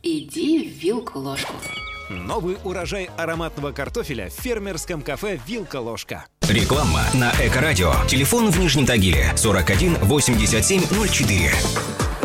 Иди в вилку-ложку. Новый урожай ароматного картофеля в фермерском кафе «Вилка-ложка». Реклама на Эко-радио. Телефон в Нижнем Тагиле 41 87 04.